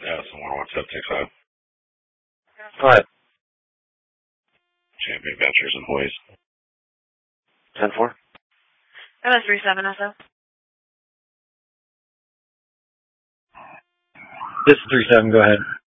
Someone wants up 65. Go ahead. Champion Ventures and Hoys. 10-4. MS-37 SO. This is 37, go ahead.